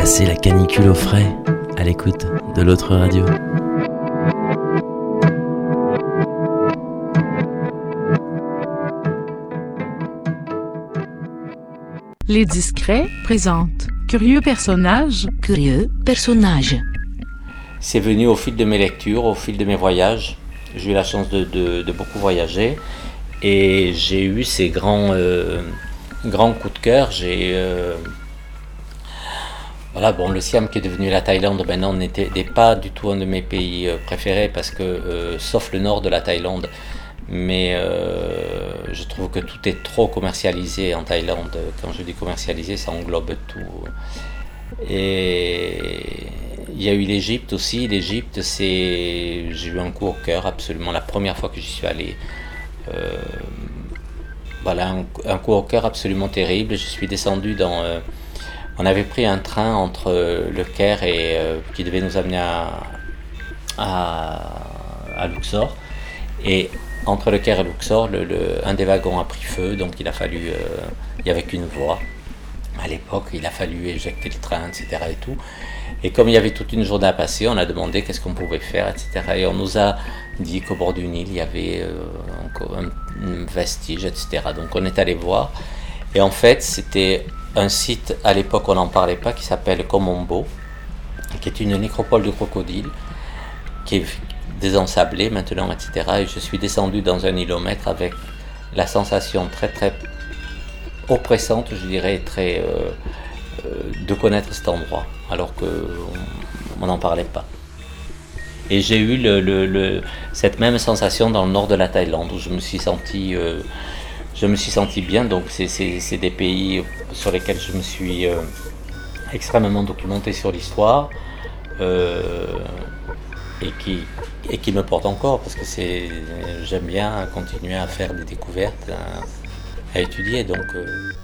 passer la canicule au frais, à l'écoute de l'autre radio. Les Discrets présentent Curieux personnages. Curieux personnages. C'est venu au fil de mes lectures, au fil de mes voyages. J'ai eu la chance de beaucoup voyager et j'ai eu ces grands coups de cœur. Le Siam qui est devenu la Thaïlande, maintenant n'était pas du tout un de mes pays préférés parce que, sauf le nord de la Thaïlande, mais je trouve que tout est trop commercialisé en Thaïlande. Quand je dis commercialisé, ça englobe tout. Et il y a eu l'Égypte aussi. L'Égypte, j'ai eu un coup au cœur absolument la première fois que j'y suis allé. Un coup au cœur absolument terrible. Je suis descendu on avait pris un train entre le Caire et qui devait nous amener à Luxor. Et entre le Caire et Luxor, un des wagons a pris feu, donc il n'y avait qu'une voie. À l'époque, il a fallu éjecter le train, etc. et tout. Et comme il y avait toute une journée à passer, on a demandé qu'est-ce qu'on pouvait faire, etc. Et on nous a dit qu'au bord du Nil, il y avait encore un vestige, etc. Donc on est allé voir. Et en fait, c'était un site, à l'époque on n'en parlait pas, qui s'appelle Komombo, qui est une nécropole de crocodiles, qui est désensablée maintenant, etc. Et je suis descendu dans un îlomètre avec la sensation très très oppressante, je dirais, de connaître cet endroit, alors qu'on n'en parlait pas. Et j'ai eu cette même sensation dans le nord de la Thaïlande, où je me suis senti bien. Donc c'est des pays sur lesquels je me suis extrêmement documenté sur l'histoire, et qui me portent encore, parce que j'aime bien continuer à faire des découvertes, à étudier. Donc